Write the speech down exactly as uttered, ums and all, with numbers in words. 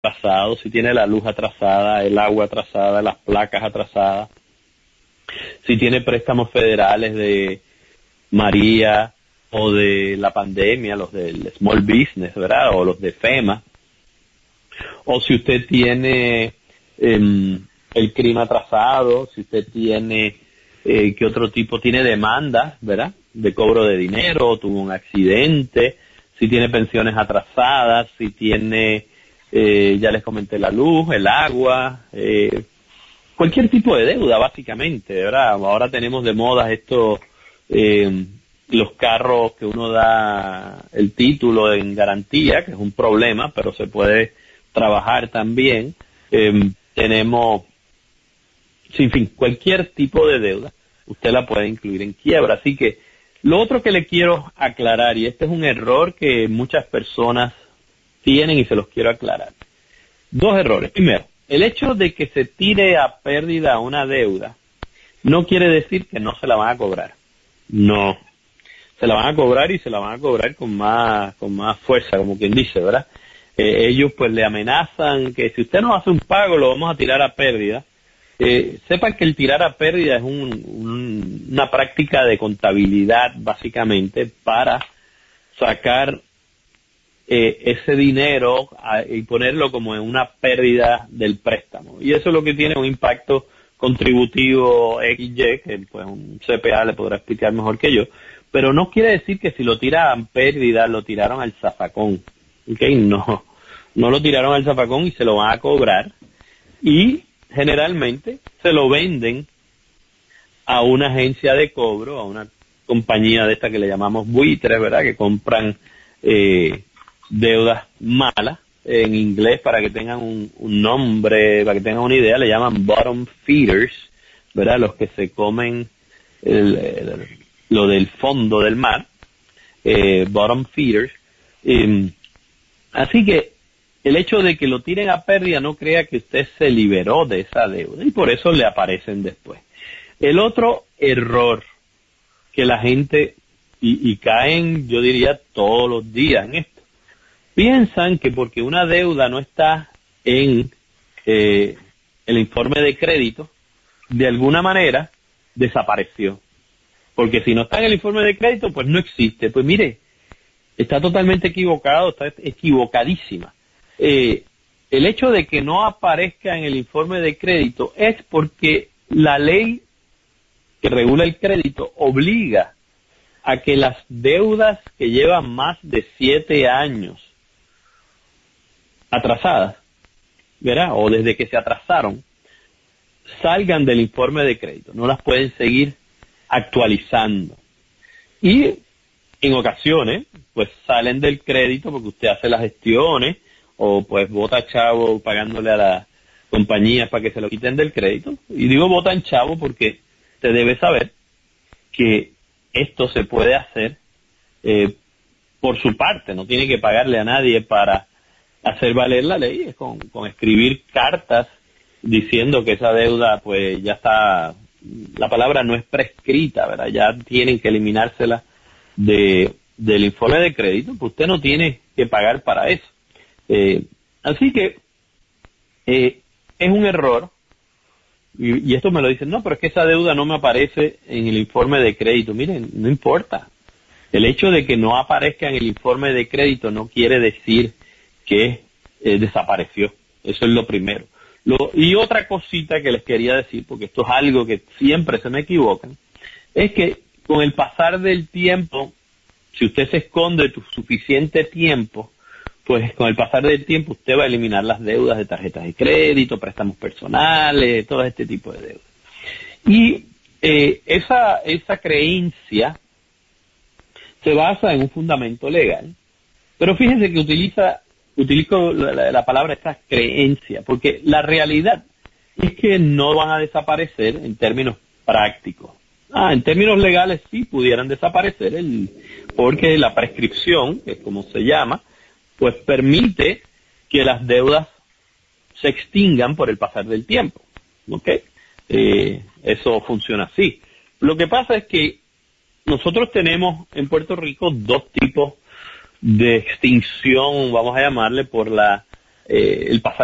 atrasado, si tiene la luz atrasada, el agua atrasada, las placas atrasadas, si tiene préstamos federales de María o de la pandemia, los del Small Business, ¿verdad? O los de FEMA, o si usted tiene eh, el crimen atrasado, si usted tiene, eh, ¿qué otro tipo? Tiene demandas, ¿verdad? De cobro de dinero, tuvo un accidente, si tiene pensiones atrasadas, si tiene, eh, ya les comenté, la luz, el agua, eh, cualquier tipo de deuda, básicamente, ¿verdad? Ahora tenemos de moda esto, eh, los carros que uno da el título en garantía, que es un problema, pero se puede trabajar también. Eh, tenemos, sin fin, cualquier tipo de deuda, usted la puede incluir en quiebra. Así que lo otro que le quiero aclarar, y este es un error que muchas personas tienen y se los quiero aclarar. Dos errores. Primero, el hecho de que se tire a pérdida una deuda no quiere decir que no se la van a cobrar. No. Se la van a cobrar y se la van a cobrar con más, con más fuerza, como quien dice, ¿verdad? Eh, ellos pues le amenazan que si usted no hace un pago lo vamos a tirar a pérdida. Eh, sepan que el tirar a pérdida es un, un, una práctica de contabilidad, básicamente, para sacar eh, ese dinero a, y ponerlo como en una pérdida del préstamo. Y eso es lo que tiene un impacto contributivo equis ye, que pues un ce pe a le podrá explicar mejor que yo, pero no quiere decir que si lo tiran pérdida, lo tiraron al zafacón. ¿Okay? No, no lo tiraron al zafacón y se lo van a cobrar. Y generalmente se lo venden a una agencia de cobro, a una compañía de esta que le llamamos buitres, ¿verdad? Que compran eh, deudas malas. En inglés, para que tengan un, un nombre, para que tengan una idea, le llaman bottom feeders, ¿verdad? Los que se comen el, el, lo del fondo del mar, eh, bottom feeders. Eh, así que el hecho de que lo tiren a pérdida no crea que usted se liberó de esa deuda y por eso le aparecen después. El otro error que la gente, y, y caen, yo diría, todos los días en esto, piensan que porque una deuda no está en eh, el informe de crédito, de alguna manera desapareció. Porque si no está en el informe de crédito, pues no existe. Pues mire, está totalmente equivocado, está equivocadísima. Eh, el hecho de que no aparezca en el informe de crédito es porque la ley que regula el crédito obliga a que las deudas que llevan más de siete años atrasadas, ¿verdad? O desde que se atrasaron, salgan del informe de crédito, no las pueden seguir actualizando. Y en ocasiones, pues salen del crédito porque usted hace las gestiones o pues bota chavo pagándole a las compañías para que se lo quiten del crédito. Y digo botan chavo porque usted debe saber que esto se puede hacer eh, por su parte, no tiene que pagarle a nadie para hacer valer la ley, es con, con escribir cartas diciendo que esa deuda pues ya está, la palabra no es prescrita, ¿verdad? Ya tienen que eliminársela de, del informe de crédito, pues usted no tiene que pagar para eso. Eh, así que eh, es un error, y, y esto me lo dicen, no, pero es que esa deuda no me aparece en el informe de crédito. Miren, no importa. El hecho de que no aparezca en el informe de crédito no quiere decir que eh, desapareció. Eso es lo primero. Lo, y otra cosita que les quería decir, porque esto es algo que siempre se me equivocan, es que con el pasar del tiempo, si usted se esconde tu suficiente tiempo, pues con el pasar del tiempo usted va a eliminar las deudas de tarjetas de crédito, préstamos personales, todo este tipo de deudas. Y eh, esa, esa creencia se basa en un fundamento legal, pero fíjense que utiliza utilizo la, la palabra esta creencia, porque la realidad es que no van a desaparecer en términos prácticos. Ah, en términos legales sí pudieran desaparecer, el, porque la prescripción, que es como se llama, pues permite que las deudas se extingan por el pasar del tiempo. ¿Ok? Eh, eso funciona así. Lo que pasa es que nosotros tenemos en Puerto Rico dos tipos de extinción, vamos a llamarle, por la eh, el pasar